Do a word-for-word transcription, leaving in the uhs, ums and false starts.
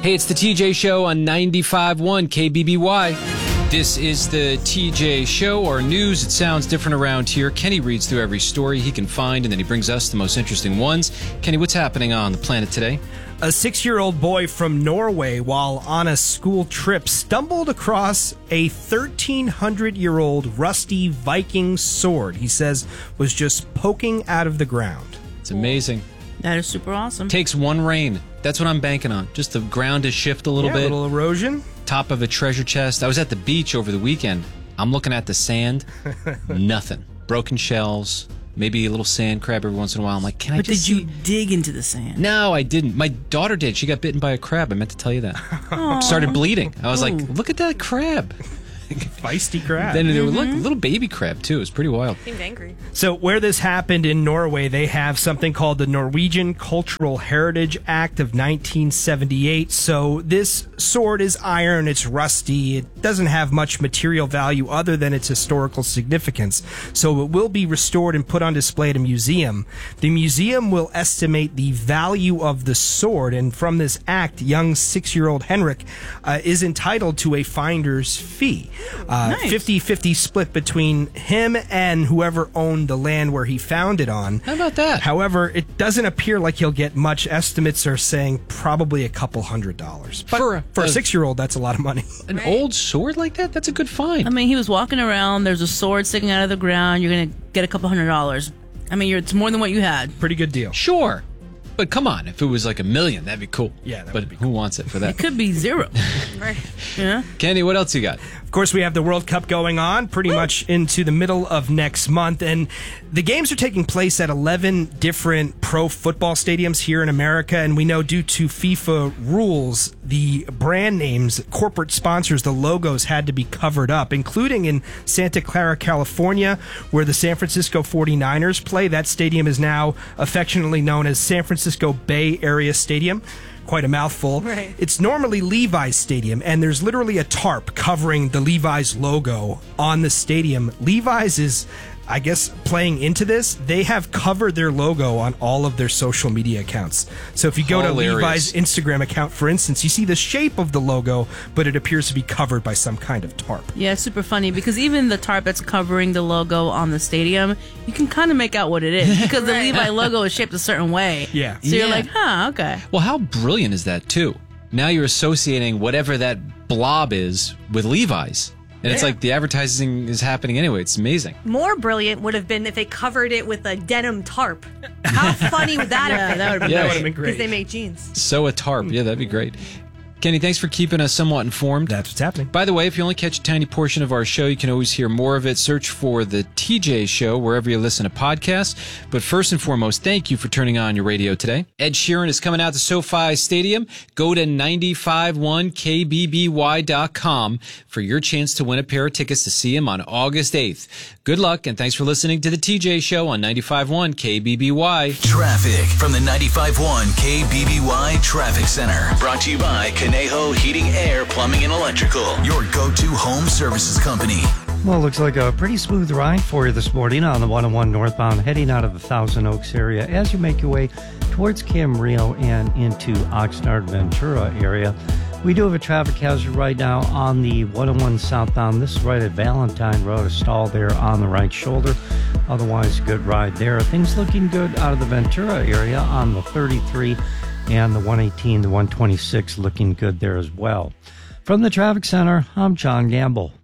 Hey, it's the T J Show on ninety-five point one K B B Y. This is the T J Show, our news. It sounds different around here. Kenny reads through every story he can find, and then he brings us the most interesting ones. Kenny, what's happening on the planet today? A six-year-old boy from Norway, while on a school trip, stumbled across a thirteen hundred year old rusty Viking sword he says was just poking out of the ground. It's amazing. That is super awesome. Takes one rain. That's what I'm banking on. Just the ground to shift a little yeah, bit. A little erosion. Top of a treasure chest. I was at the beach over the weekend. I'm looking at the sand. Nothing. Broken shells. Maybe a little sand crab every once in a while. I'm like, can I but just did see? you dig into the sand? No, I didn't. My daughter did. She got bitten by a crab. I meant to tell you that. Started bleeding. I was Ooh. like, look at that crab. Feisty crab. Then it would look a little baby crab, too. It was pretty wild. Seemed angry. So where this happened in Norway, they have something called the Norwegian Cultural Heritage Act of nineteen seventy-eight. So this sword is iron, it's rusty, it doesn't have much material value other than its historical significance. So it will be restored and put on display at a museum. The museum will estimate the value of the sword, and from this act, young six-year-old Henrik uh, is entitled to a finder's fee. Uh, Nice. fifty-fifty split between him and whoever owned the land where he found it on. How about that? However, it doesn't appear like he'll get much. Estimates are saying probably a couple hundred dollars. But For a- for a a- six-year-old, that's a lot of money. An old sword like that? That's a good find. I mean, he was walking around. There's a sword sticking out of the ground. You're going to get a couple hundred dollars. I mean, you're, it's more than what you had. Pretty good deal. Sure. But come on, if it was like a million, that'd be cool. Yeah, that but would be who wants it for It that? could be zero. Right. Yeah. Kenny, what else you got? Of course, we have the World Cup going on pretty much into the middle of next month, and the games are taking place at eleven different pro football stadiums here in America, and we know due to FIFA rules, the brand names, corporate sponsors, the logos had to be covered up, including in Santa Clara, California, where the San Francisco forty-niners play. That stadium is now affectionately known as San Francisco Bay Area Stadium. Quite a mouthful. Right. It's normally Levi's Stadium, and there's literally a tarp covering the Levi's logo on the stadium. Levi's is, I guess, playing into this. They have covered their logo on all of their social media accounts. So if you go Hilarious. to Levi's Instagram account, for instance, you see the shape of the logo, but it appears to be covered by some kind of tarp. Yeah, it's super funny because even the tarp that's covering the logo on the stadium, you can kind of make out what it is because the Levi logo is shaped a certain way. Yeah. So you're Yeah. like, huh, okay. Well, how brilliant is that, too? Now you're associating whatever that blob is with Levi's. And it's Yeah. like the advertising is happening anyway. It's amazing. More brilliant would have been if they covered it with a denim tarp. How funny would that Yeah, have been? that would have been Yeah. That would great. have been Because great. they make jeans. So a tarp. Yeah, that'd be great. Kenny, thanks for keeping us somewhat informed. That's what's happening. By the way, if you only catch a tiny portion of our show, you can always hear more of it. Search for The T J Show wherever you listen to podcasts. But first and foremost, thank you for turning on your radio today. Ed Sheeran is coming out to SoFi Stadium. Go to ninety-five one K B B Y dot com for your chance to win a pair of tickets to see him on August eighth. Good luck, and thanks for listening to The T J Show on ninety-five one K B B Y. Traffic from the ninety-five one K B B Y Traffic Center. Brought to you by Conejo Heating, Air, Plumbing, and Electrical. Your go-to home services company. Well, it looks like a pretty smooth ride for you this morning on the one oh one northbound heading out of the Thousand Oaks area as you make your way towards Camarillo and into Oxnard Ventura area. We do have a traffic hazard right now on the one oh one southbound. This is right at Valentine Road, a stall there on the right shoulder. Otherwise, good ride there. Things looking good out of the Ventura area on the thirty-three and the one eighteen, the one twenty-six looking good there as well. From the traffic center, I'm John Gamble.